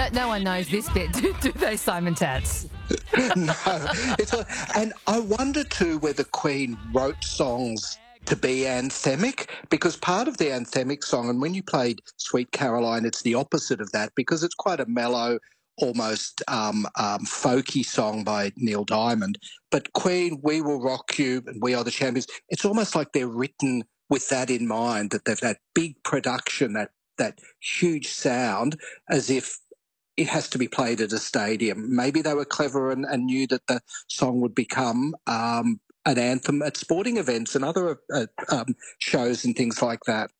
no one knows this bit, do they, Simon Tats? No, and I wonder too whether Queen wrote songs to be anthemic, because part of the anthemic song, and when you played Sweet Caroline, it's the opposite of that, because it's quite a mellow, almost folky song by Neil Diamond. But Queen, We Will Rock You and We Are the Champions, it's almost like they're written with that in mind, that they've that big production, that huge sound, as if it has to be played at a stadium. Maybe they were clever and knew that the song would become an anthem at sporting events and other shows and things like that.